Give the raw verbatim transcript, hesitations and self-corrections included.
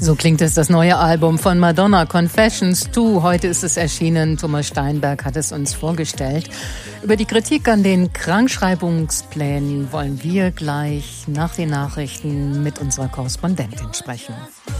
So klingt es, das neue Album von Madonna, Confessions zwei. Heute ist es erschienen. Thomas Steinberg hat es uns vorgestellt. Über die Kritik an den Krankschreibungsplänen wollen wir gleich nach den Nachrichten mit unserer Korrespondentin sprechen.